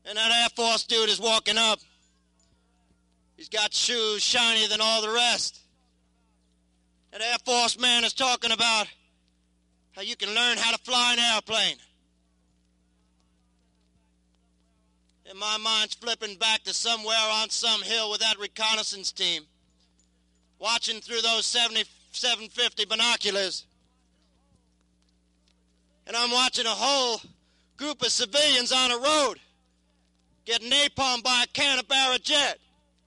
And that Air Force dude is walking up. He's got shoes shinier than all the rest. That Air Force man is talking about how you can learn how to fly an airplane. And my mind's flipping back to somewhere on some hill with that reconnaissance team, watching through those 750 binoculars. And I'm watching a whole group of civilians on a road get napalmed by a Canberra jet.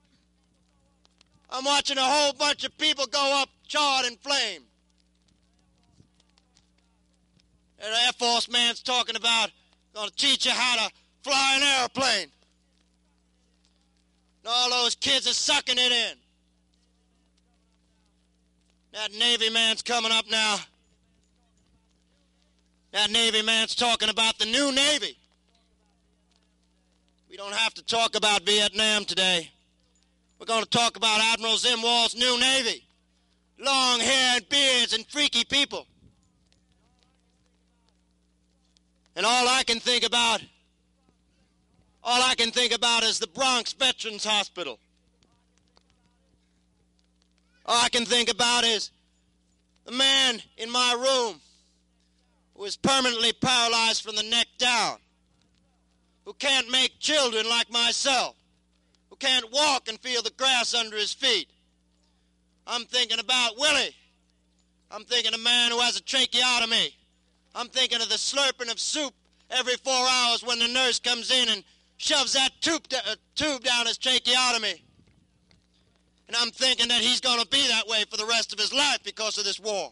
I'm watching a whole bunch of people go up charred in flame. And the Air Force man's talking about, going to teach you how to fly an airplane. And all those kids are sucking it in. That Navy man's coming up now. That Navy man's talking about the new Navy. We don't have to talk about Vietnam today. We're going to talk about Admiral Zimwal's new Navy. Long hair and beards and freaky people. And all I can think about is the Bronx Veterans Hospital. All I can think about is the man in my room who is permanently paralyzed from the neck down, who can't make children like myself, who can't walk and feel the grass under his feet. I'm thinking about Willie. I'm thinking of a man who has a tracheotomy. I'm thinking of the slurping of soup every 4 hours when the nurse comes in and shoves that tube down his tracheotomy. And I'm thinking that he's going to be that way for the rest of his life because of this war.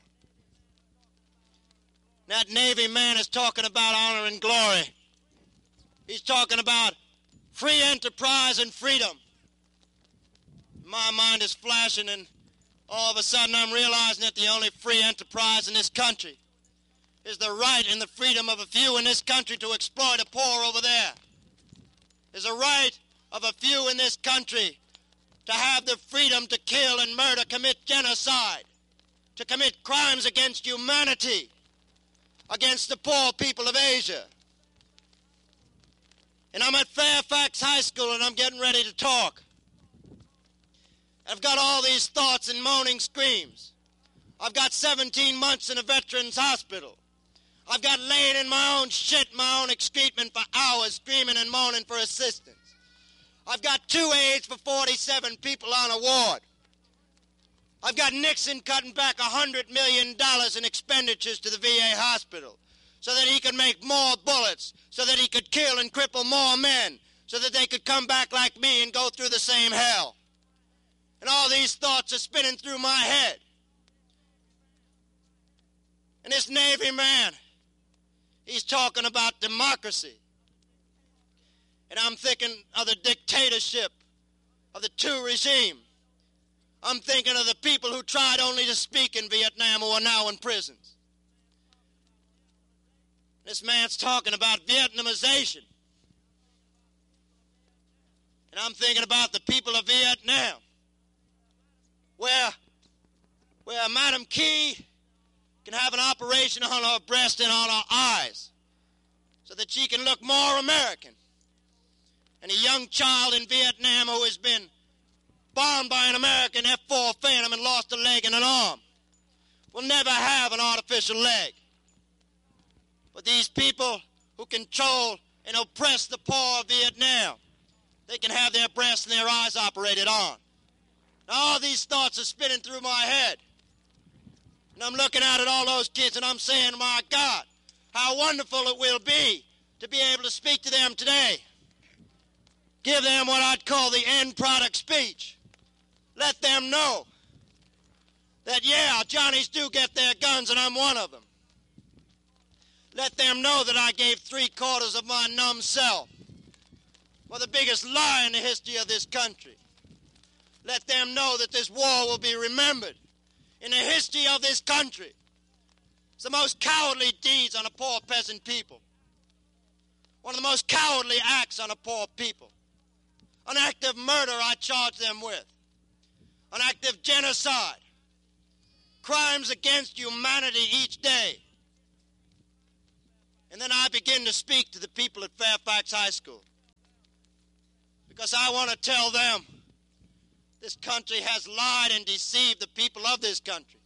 That Navy man is talking about honor and glory. He's talking about free enterprise and freedom. My mind is flashing, and all of a sudden I'm realizing that the only free enterprise in this country is the right and the freedom of a few in this country to exploit a poor over there. Is a right of a few in this country to have the freedom to kill and murder, commit genocide, to commit crimes against humanity, against the poor people of Asia. And I'm at Fairfax High School and I'm getting ready to talk. I've got all these thoughts and moaning screams. I've got 17 months in a veterans hospital. I've got laying in my own shit, my own excrement for hours, screaming and moaning for assistance. I've got 2 aides for 47 people on a ward. I've got Nixon cutting back $100 million in expenditures to the VA hospital so that he could make more bullets, so that he could kill and cripple more men, so that they could come back like me and go through the same hell. And all these thoughts are spinning through my head. And this Navy man, he's talking about democracy. And I'm thinking of the dictatorship of the Two regime. I'm thinking of the people who tried only to speak in Vietnam who are now in prisons. This man's talking about Vietnamization. And I'm thinking about the people of Vietnam, where Madam Key can have an operation on her breast and on her eyes so that she can look more American. And a young child in Vietnam who has been bombed by an American F-4 Phantom and lost a leg and an arm will never have an artificial leg. But these people who control and oppress the poor of Vietnam, they can have their breasts and their eyes operated on. Now, all these thoughts are spinning through my head. And I'm looking out at all those kids and I'm saying, my God, how wonderful it will be to be able to speak to them today. Give them what I'd call the end product speech. Let them know that, yeah, Johnnies do get their guns and I'm one of them. Let them know that I gave 3/4 of my numb self for the biggest lie in the history of this country. Let them know that this war will be remembered in the history of this country. It's the most cowardly deeds on a poor peasant people. One of the most cowardly acts on a poor people. An act of murder I charge them with. An act of genocide. Crimes against humanity each day. And then I begin to speak to the people at Fairfax High School. because I want to tell them this country has lied and deceived the people of this country.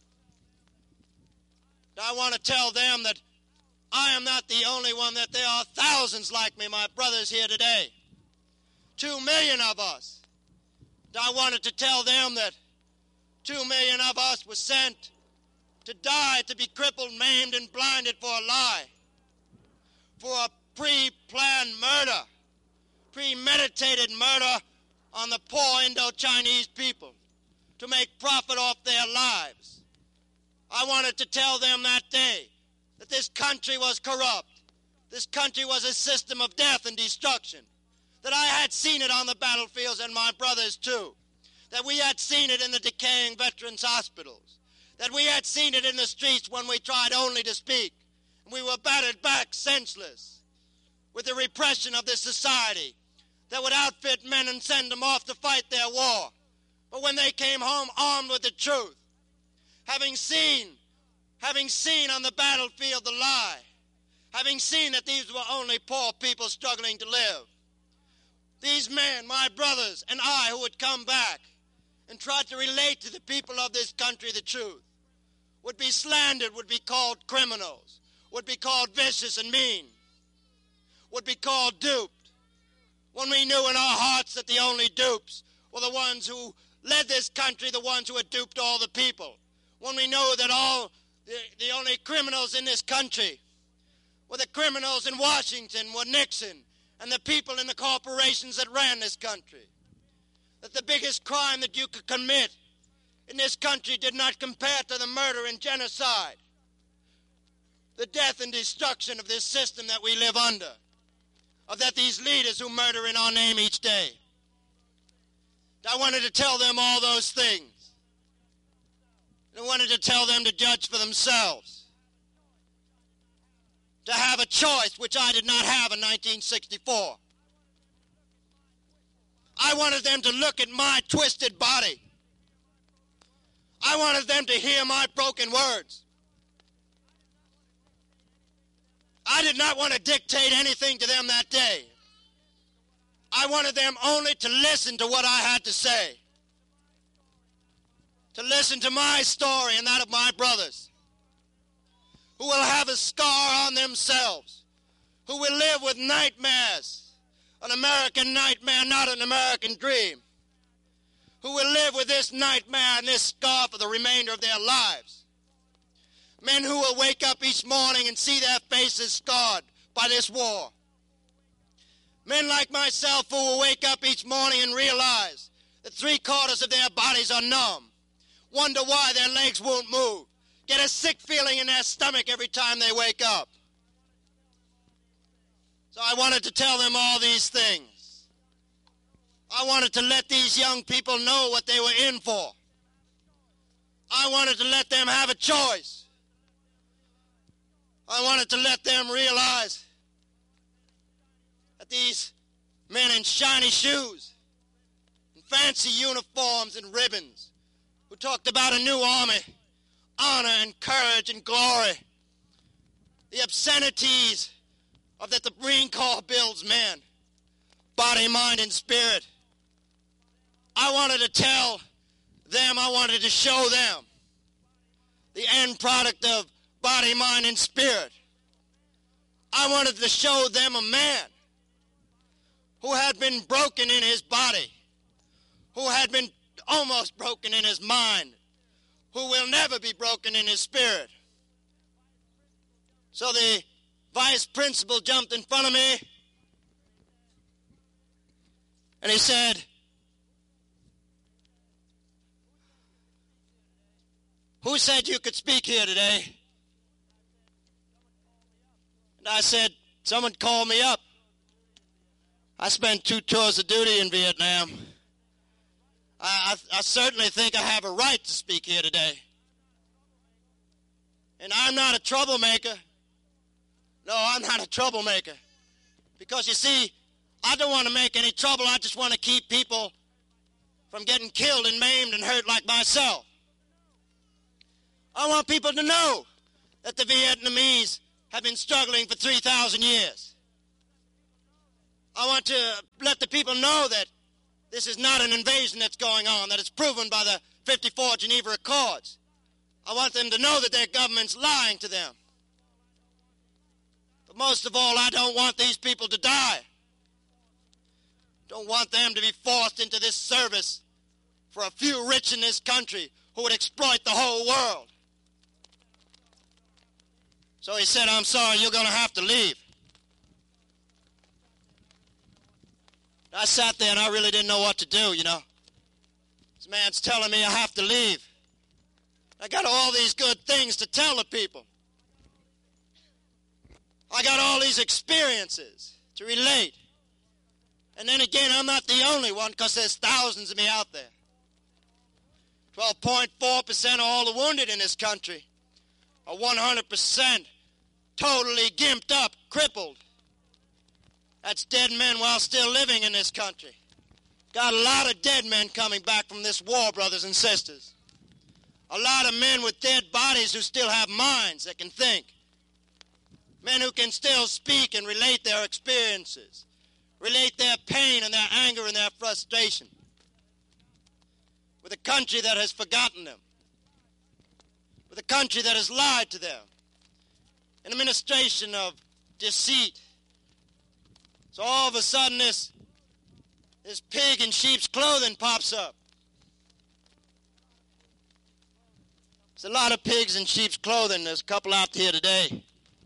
I want to tell them that I am not the only one, that there are thousands like me, my brothers here today. 2 million of us. I wanted to tell them that 2 million of us were sent to die, to be crippled, maimed, and blinded for a lie, for a pre-planned murder, premeditated murder on the poor Indo-Chinese people to make profit off their lives. I wanted to tell them that day that this country was corrupt. This country was a system of death and destruction. That I had seen it on the battlefields, and my brothers too. That we had seen it in the decaying veterans' hospitals. That we had seen it in the streets when we tried only to speak. And we were battered back senseless with the repression of this society that would outfit men and send them off to fight their war. But when they came home armed with the truth, having seen on the battlefield the lie, having seen that these were only poor people struggling to live, these men, my brothers, and I who would come back and try to relate to the people of this country the truth, would be slandered, would be called criminals, would be called vicious and mean, would be called duped, when we knew in our hearts that the only dupes were the ones who led this country, the ones who had duped all the people, when we know that the only criminals in this country were the criminals in Washington, were Nixon, and the people in the corporations that ran this country. That the biggest crime that you could commit in this country did not compare to the murder and genocide, the death and destruction of this system that we live under, of that these leaders who murder in our name each day. I wanted to tell them all those things. I wanted to tell them to judge for themselves, to have a choice, which I did not have in 1964. I wanted them to look at my twisted body. I wanted them to hear my broken words. I did not want to dictate anything to them that day. I wanted them only to listen to what I had to say, to listen to my story and that of my brothers, who will have a scar on themselves, who will live with nightmares, an American nightmare, not an American dream, who will live with this nightmare and this scar for the remainder of their lives. Men who will wake up each morning and see their faces scarred by this war. Men like myself who will wake up each morning and realize that 3/4 of their bodies are numb, wonder why their legs won't move, get a sick feeling in their stomach every time they wake up. So I wanted to tell them all these things. I wanted to let these young people know what they were in for. I wanted to let them have a choice. I wanted to let them realize that these men in shiny shoes, and fancy uniforms and ribbons, who talked about a new army, honor and courage and glory, the obscenities of that the Marine Corps builds men, body, mind, and spirit. I wanted to tell them, I wanted to show them the end product of body, mind, and spirit. I wanted to show them a man who had been broken in his body, who had been almost broken in his mind, who will never be broken in his spirit. So the vice principal jumped in front of me and he said, "Who said you could speak here today?" And I said, "Someone called me up. I spent 2 tours of duty in Vietnam. I certainly think I have a right to speak here today. And I'm not a troublemaker. No, I'm not a troublemaker. Because you see, I don't want to make any trouble. I just want to keep people from getting killed and maimed and hurt like myself. I want people to know that the Vietnamese have been struggling for 3,000 years. I want to let the people know that This is not an invasion that's going on, that is proven by the 54 Geneva Accords. I want them to know that their government's lying to them. But most of all, I don't want these people to die. Don't want them to be forced into this service for a few rich in this country who would exploit the whole world. So he said, I'm sorry, you're going to have to leave. I sat there and I really didn't know what to do, you know. This man's telling me I have to leave. I got all these good things to tell the people. I got all these experiences to relate. And then again, I'm not the only one, because there's thousands of me out there. 12.4% of all the wounded in this country are 100% totally gimped up, crippled. That's dead men while still living in this country. Got a lot of dead men coming back from this war, brothers and sisters. A lot of men with dead bodies who still have minds that can think. Men who can still speak and relate their experiences, relate their pain and their anger and their frustration. With a country that has forgotten them. With a country that has lied to them. An administration of deceit. So all of a sudden this pig in sheep's clothing pops up. There's a lot of pigs in sheep's clothing. There's a couple out here today.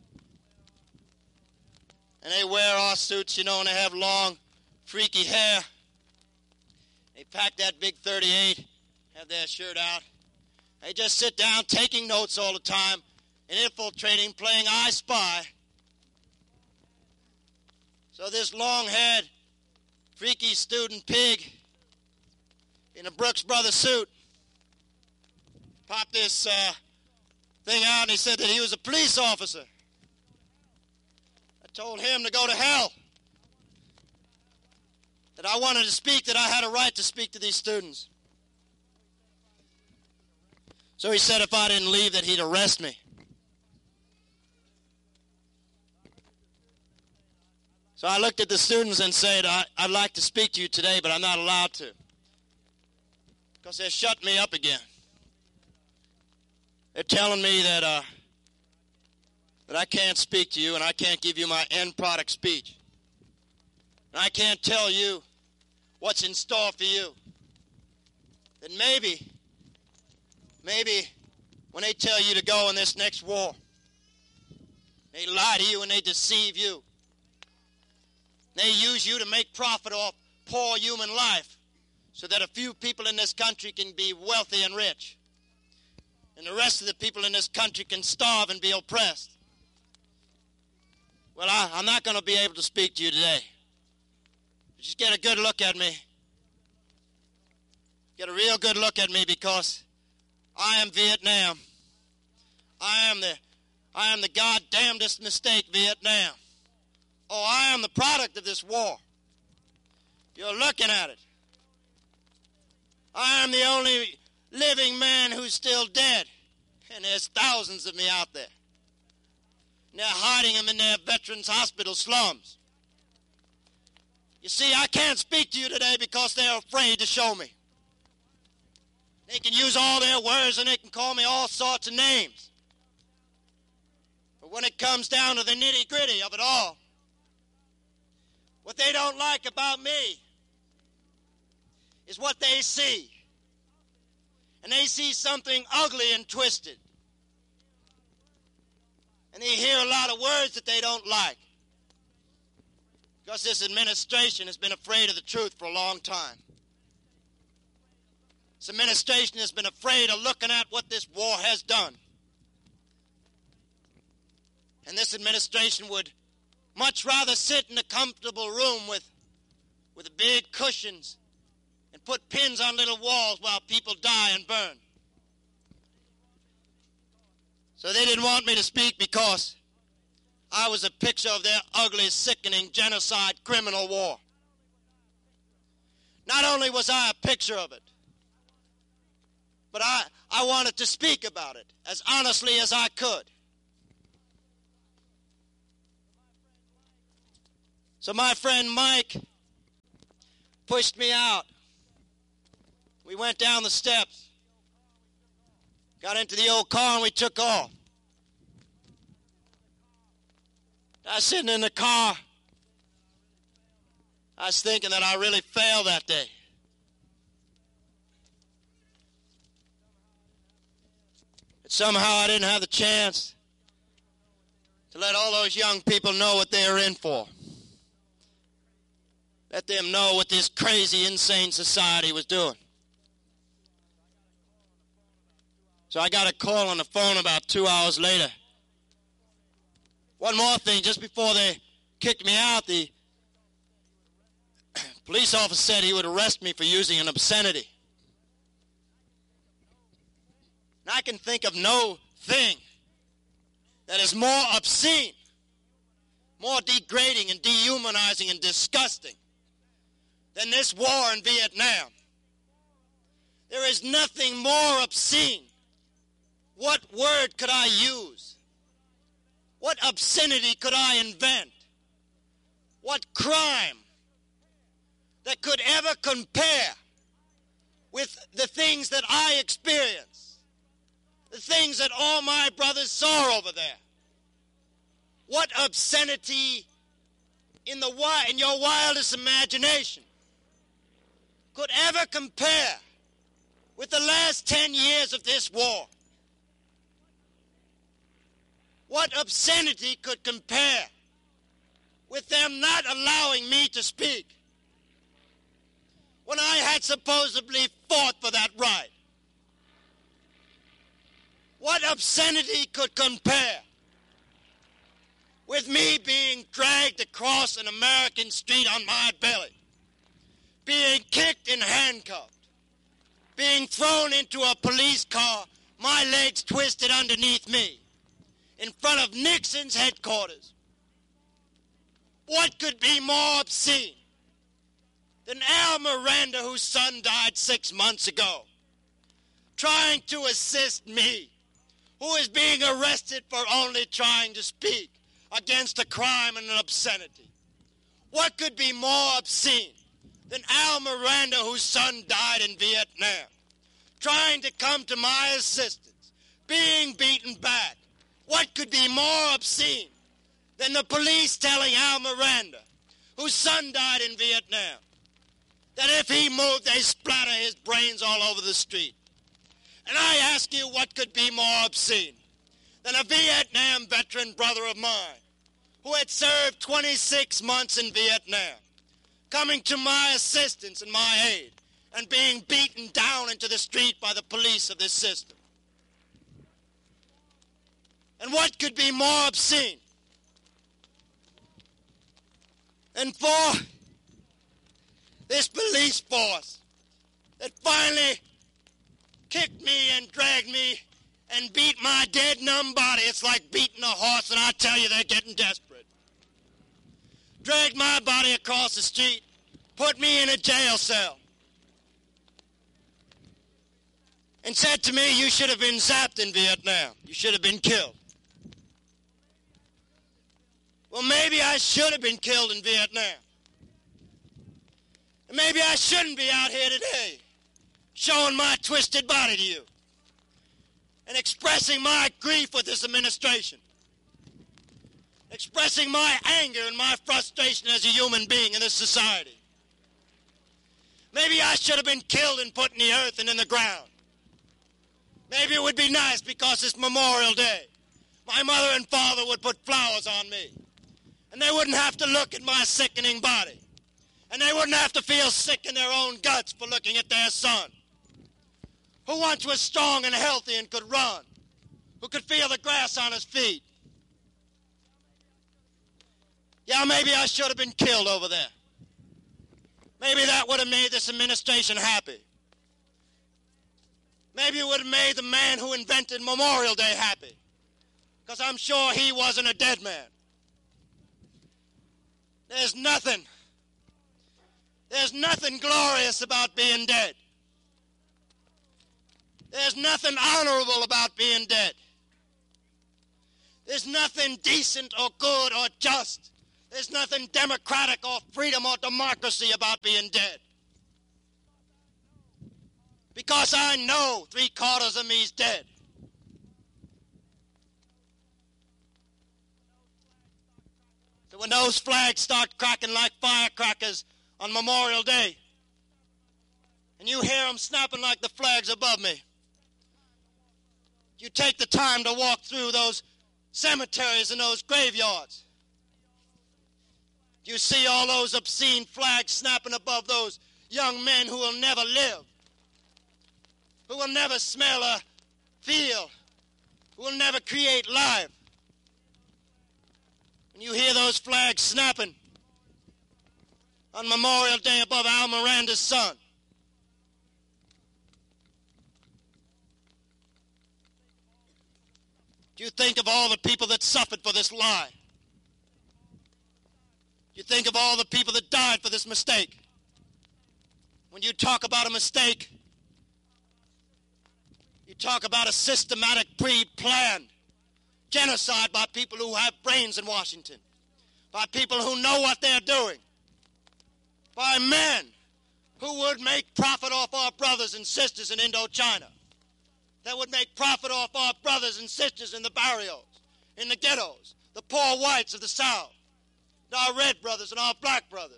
And they wear our suits, you know, and they have long, freaky hair. They pack that big 38, have their shirt out. They just sit down taking notes all the time and infiltrating, playing I Spy. So this long-haired, freaky student pig in a Brooks Brothers suit popped this thing out, and he said that he was a police officer. I told him to go to hell. That I wanted to speak, that I had a right to speak to these students. So he said if I didn't leave that he'd arrest me. So I looked at the students and said, I'd like to speak to you today, but I'm not allowed to. Because they're shutting me up again. They're telling me that I can't speak to you and I can't give you my end product speech. And I can't tell you what's in store for you. That maybe when they tell you to go in this next war, they lie to you and they deceive you. They use you to make profit off poor human life so that a few people in this country can be wealthy and rich. And the rest of the people in this country can starve and be oppressed. Well, I'm not going to be able to speak to you today. Just get a good look at me. Get a real good look at me, because I am Vietnam. I am the goddamnedest mistake, Vietnam. Oh, I am the product of this war. You're looking at it. I am the only living man who's still dead. And there's thousands of me out there. And they're hiding them in their veterans' hospital slums. You see, I can't speak to you today because they're afraid to show me. They can use all their words and they can call me all sorts of names. But when it comes down to the nitty-gritty of it all, what they don't like about me is what they see. And they see something ugly and twisted. And they hear a lot of words that they don't like. Because this administration has been afraid of the truth for a long time. This administration has been afraid of looking at what this war has done. And this administration would much rather sit in a comfortable room with the big cushions and put pins on little walls while people die and burn. So they didn't want me to speak because I was a picture of their ugly, sickening, genocide, criminal war. Not only was I a picture of it, but I wanted to speak about it as honestly as I could. So my friend Mike pushed me out We went down the steps, got into the old car, and we took off. I was sitting in the car. I was thinking that I really failed that day. But somehow I didn't have the chance to let all those young people know what they were in for. Let them know what this crazy, insane society was doing. So I got a call on the phone about 2 hours later. One more thing, just before they kicked me out, the police officer said he would arrest me for using an obscenity. And I can think of no thing that is more obscene, more degrading and dehumanizing and disgusting than this war in Vietnam. There is nothing more obscene. What word could I use? What obscenity could I invent? What crime that could ever compare with the things that I experienced, the things that all my brothers saw over there? What obscenity in your wildest imagination could ever compare with the last 10 years of this war? What obscenity could compare with them not allowing me to speak when I had supposedly fought for that right? What obscenity could compare with me being dragged across an American street on my belly, being kicked and handcuffed, being thrown into a police car, my legs twisted underneath me, in front of Nixon's headquarters? What could be more obscene than Al Miranda, whose son died 6 months ago, trying to assist me, who is being arrested for only trying to speak against a crime and an obscenity? What could be more obscene than Al Miranda, whose son died in Vietnam, trying to come to my assistance, being beaten back? What could be more obscene than the police telling Al Miranda, whose son died in Vietnam, that if he moved, they splatter his brains all over the street? And I ask you, what could be more obscene than a Vietnam veteran brother of mine who had served 26 months in Vietnam, coming to my assistance and my aid, and being beaten down into the street by the police of this system? And what could be more obscene than for this police force that finally kicked me and dragged me and beat my dead, numb body? It's like beating a horse, and I tell you, they're getting desperate. Dragged my body across the street, put me in a jail cell, and said to me, you should have been zapped in Vietnam. You should have been killed. Well, maybe I should have been killed in Vietnam. And maybe I shouldn't be out here today showing my twisted body to you and expressing my grief with this administration, expressing my anger and my frustration as a human being in this society. Maybe I should have been killed and put in the earth and in the ground. Maybe it would be nice because it's Memorial Day. My mother and father would put flowers on me, and they wouldn't have to look at my sickening body, and they wouldn't have to feel sick in their own guts for looking at their son, who once was strong and healthy and could run, who could feel the grass on his feet. Yeah, maybe I should have been killed over there. Maybe that would have made this administration happy. Maybe it would have made the man who invented Memorial Day happy, because I'm sure he wasn't a dead man. There's nothing glorious about being dead. There's nothing honorable about being dead. There's nothing decent or good or just. There's nothing democratic or freedom or democracy about being dead. Because I know 3/4 of me is dead. So when those flags start cracking like firecrackers on Memorial Day, and you hear them snapping like the flags above me, you take the time to walk through those cemeteries and those graveyards. You see all those obscene flags snapping above those young men who will never live, who will never smell or feel, who will never create life. And you hear those flags snapping on Memorial Day above Al Miranda's son. Do you think of all the people that suffered for this lie? You think of all the people that died for this mistake. When you talk about a mistake, you talk about a systematic, pre-planned genocide by people who have brains in Washington, by people who know what they're doing, by men who would make profit off our brothers and sisters in Indochina, that would make profit off our brothers and sisters in the barrios, in the ghettos, the poor whites of the South, our red brothers and our black brothers.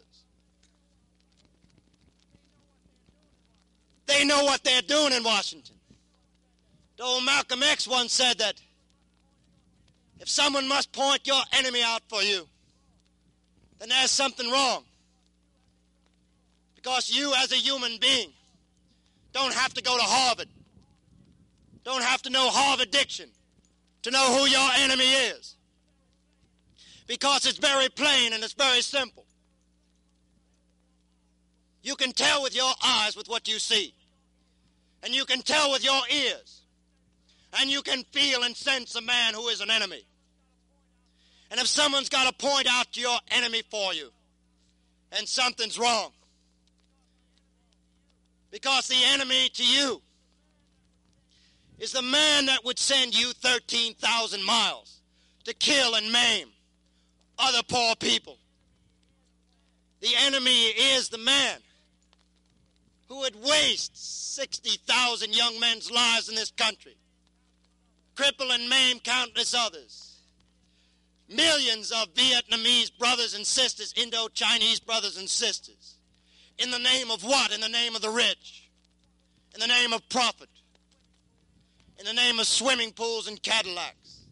They know what they're doing in Washington. The old Malcolm X once said that if someone must point your enemy out for you, then there's something wrong. Because you as a human being don't have to go to Harvard, don't have to know Harvard diction to know who your enemy is. Because it's very plain and it's very simple. You can tell with your eyes with what you see. And you can tell with your ears. And you can feel and sense a man who is an enemy. And if someone's got to point out your enemy for you, then something's wrong. Because the enemy to you is the man that would send you 13,000 miles to kill and maim other poor people. The enemy is the man who would waste 60,000 young men's lives in this country, cripple and maim countless others, millions of Vietnamese brothers and sisters, Indo-Chinese brothers and sisters. In the name of what? In the name of the rich, in the name of profit, in the name of swimming pools and Cadillacs.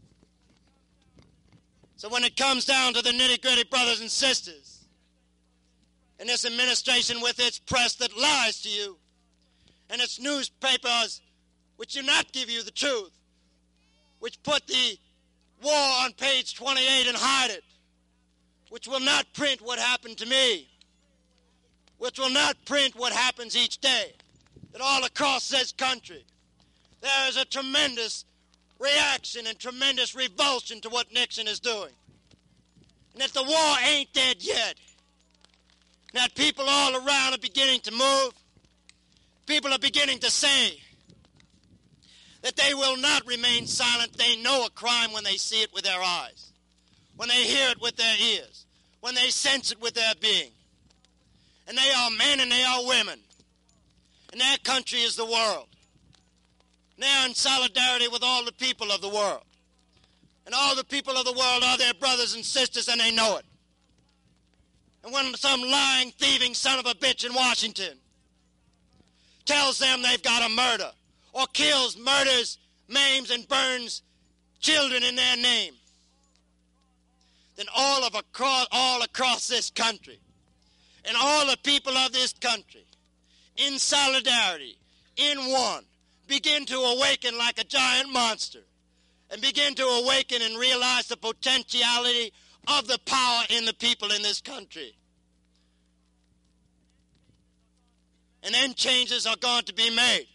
So when it comes down to the nitty-gritty, brothers and sisters, and this administration with its press that lies to you, and its newspapers which do not give you the truth, which put the war on page 28 and hide it, which will not print what happened to me, which will not print what happens each day, that all across this country there is a tremendous reaction and tremendous revulsion to what Nixon is doing. And that the war ain't dead yet. And that people all around are beginning to move. People are beginning to say that they will not remain silent. They know a crime when they see it with their eyes, when they hear it with their ears, when they sense it with their being. And they are men and they are women. And their country is the world. They are in solidarity with all the people of the world. And all the people of the world are their brothers and sisters, and they know it. And when some lying, thieving son of a bitch in Washington tells them they've got to murder, or kills, murders, maims, and burns children in their name, then all across this country, and all the people of this country, in solidarity, in one, begin to awaken like a giant monster, and begin to awaken and realize the potentiality of the power in the people in this country. And then changes are going to be made.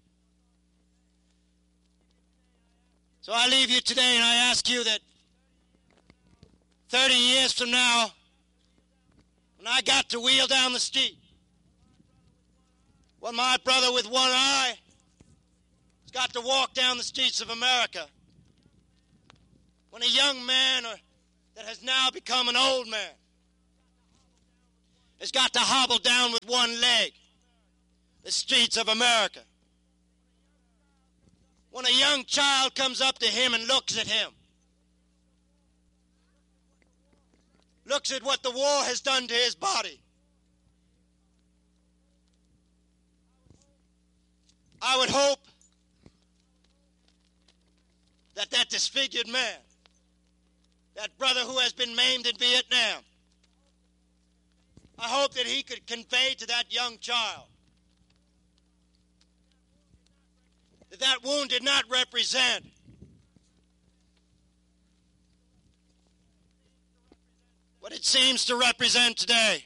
So I leave you today and I ask you that 30 years from now, when I got to wheel down the street, when my brother with one eye got to walk down the streets of America, when a young man that has now become an old man has got to hobble down with one leg the streets of America, when a young child comes up to him and looks at him, looks at what the war has done to his body, I would hope that that disfigured man, that brother who has been maimed in Vietnam, I hope that he could convey to that young child that that wound did not represent what it seems to represent today.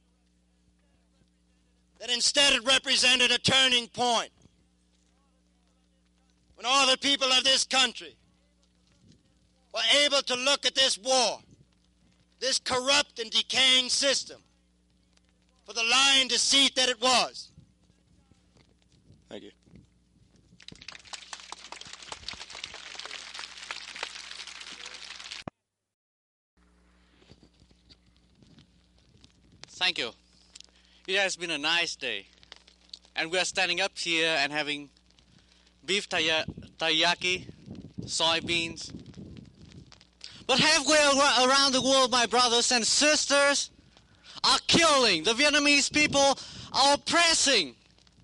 That instead it represented a turning point when all the people of this country were able to look at this war, this corrupt and decaying system, for the lie and deceit that it was. Thank you. Thank you. It has been a nice day. And we are standing up here and having beef teriyaki, soybeans. But halfway around the world, my brothers and sisters are killing. The Vietnamese people are oppressing.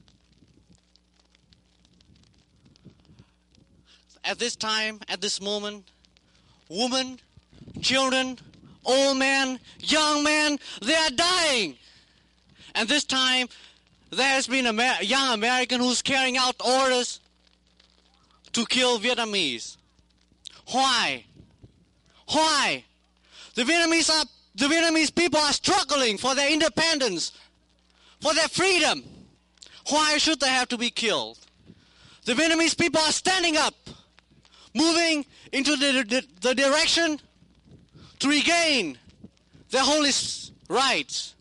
At this time, at this moment, women, children, old men, young men, they are dying. And this time, there has been a young American who's carrying out orders to kill Vietnamese. Why? Why? The Vietnamese people are struggling for their independence, for their freedom. Why should they have to be killed? The Vietnamese people are standing up, moving into the direction to regain their holy rights.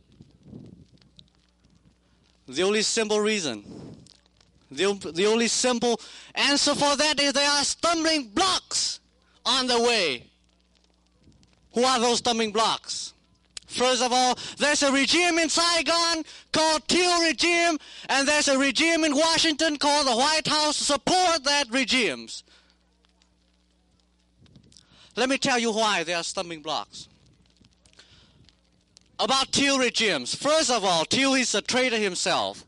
The only simple reason, the only simple answer for that is there are stumbling blocks on the way. Who are those stumbling blocks? First of all, there's a regime in Saigon called Thieu regime, and there's a regime in Washington called the White House to support that regimes. Let me tell you why there are stumbling blocks. About Thieu regimes. First of all, Thieu is a traitor himself.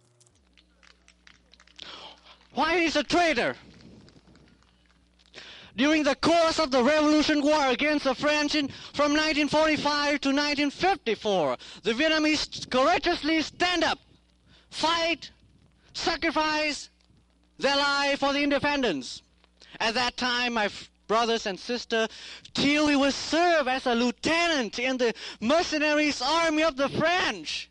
Why is a traitor? During the course of the Revolution War against the French from 1945 to 1954, the Vietnamese courageously stand up, fight, sacrifice their life for the independence. At that time, my brothers and sisters, Thieu was served as a lieutenant in the mercenaries army of the French.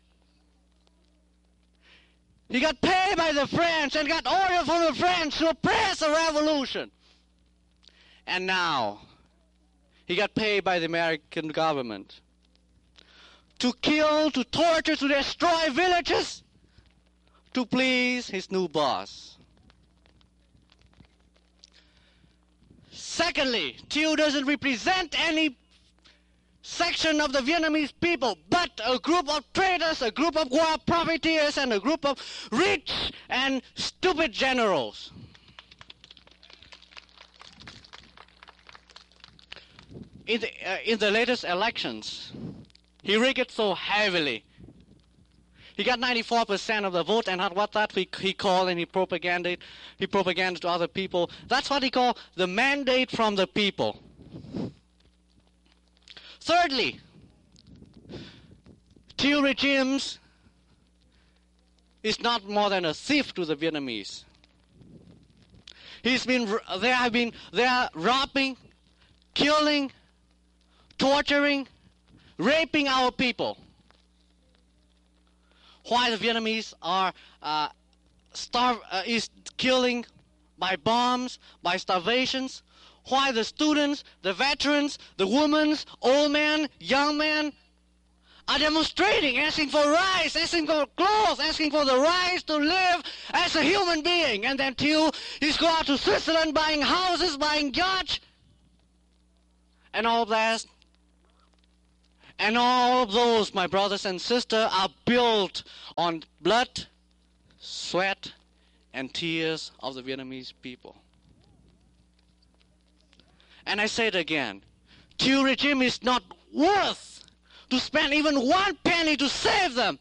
He got paid by the French and got orders from the French to oppress the revolution. And now, he got paid by the American government to kill, to torture, to destroy villages to please his new boss. Secondly, Thieu doesn't represent any section of the Vietnamese people, but a group of traitors, a group of war profiteers, and a group of rich and stupid generals. In the latest elections, he rigged so heavily. He got 94% of the vote, and what that he called, and he propaganded to other people. That's what he called the mandate from the people. Thirdly, Thieu regimes is not more than a thief to the Vietnamese. They are robbing, killing, torturing, raping our people. Why the Vietnamese are is killing by bombs, by starvations. Why the students, the veterans, the women, old men, young men are demonstrating, asking for rights, asking for clothes, asking for the rights to live as a human being. And then Thieu, he's going out to Switzerland buying houses, buying yachts, and all that. And all of those, my brothers and sisters, are built on blood, sweat, and tears of the Vietnamese people. And I say it again. Thieu regime is not worth to spend even 1 penny to save them.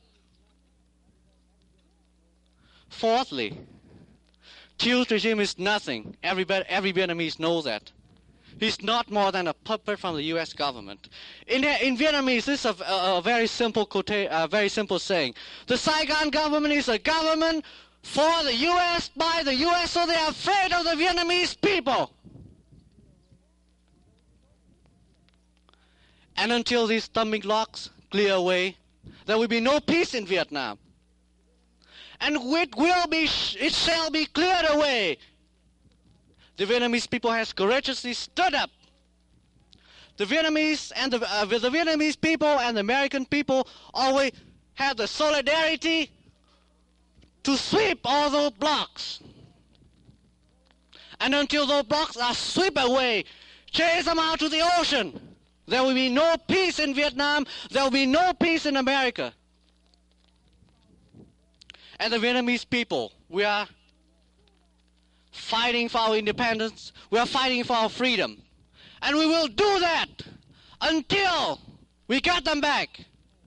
Fourthly, Thieu's regime is nothing. Every Vietnamese knows that. He's not more than a puppet from the U.S. government. In Vietnamese, this is a very simple saying. The Saigon government is a government for the U.S. by the U.S. so they are afraid of the Vietnamese people. And until these stumbling blocks clear away, there will be no peace in Vietnam. And it shall be cleared away. The Vietnamese people has courageously stood up. The Vietnamese and the Vietnamese people and the American people always have the solidarity to sweep all those blocks. And until those blocks are swept away, chase them out to the ocean, there will be no peace in Vietnam, there will be no peace in America. And the Vietnamese people, we are fighting for our independence, we are fighting for our freedom. And we will do that until we get them back.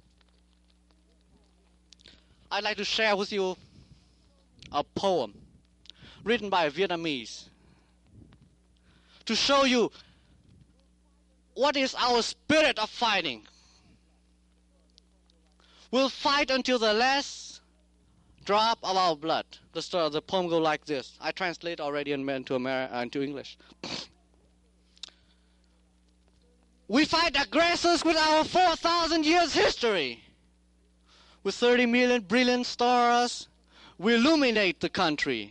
I'd like to share with you a poem written by a Vietnamese to show you what is our spirit of fighting. We'll fight until the last drop of our blood. The poem goes like this. I translate already into English. We fight aggressors with our 4,000 years history. With 30 million brilliant stars, we illuminate the country.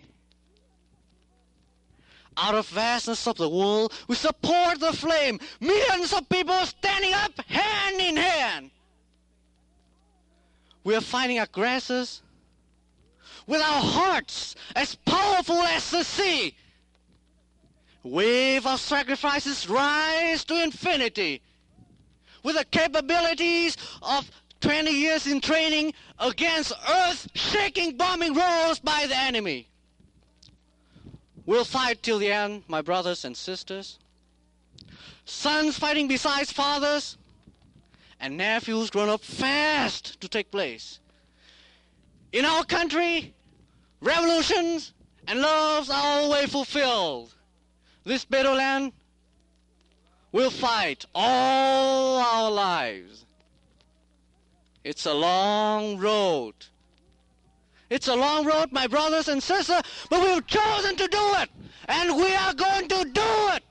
Out of vastness of the world, we support the flame. Millions of people standing up hand in hand. We are fighting aggressors with our hearts as powerful as the sea. Wave of sacrifices rise to infinity. With the capabilities of 20 years in training against earth-shaking bombing rolls by the enemy. We'll fight till the end, my brothers and sisters. Sons fighting beside fathers, and nephews grown up fast to take place. In our country, revolutions and loves are always fulfilled. This better land will fight all our lives. It's a long road. It's a long road, my brothers and sisters, but we've chosen to do it, and we are going to do it.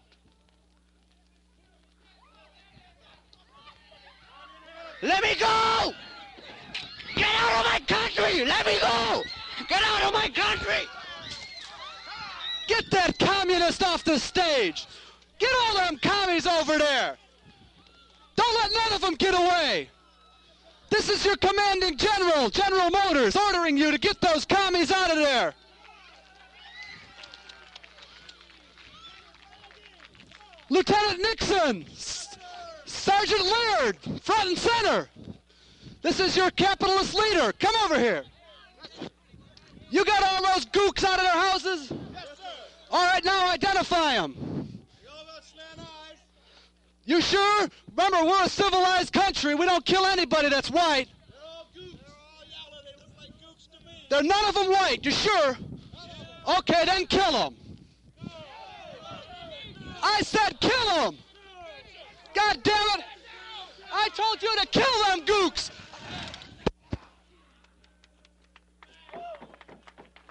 Let me go! Get out of my country! Let me go! Get out of my country! Get that communist off the stage! Get all them commies over there! Don't let none of them get away! This is your commanding general, General Motors, ordering you to get those commies out of there! Lieutenant Nixon! Sergeant Laird, front and center! This is your capitalist leader. Come over here. You got all those gooks out of their houses? Yes, sir. All right, now identify them. You sure? Remember, we're a civilized country. We don't kill anybody that's white. They're all gooks. They're all yellow. They look like gooks to me. They're none of them white. You sure? Okay, then kill them. I said kill them. God damn it. I told you to kill them gooks.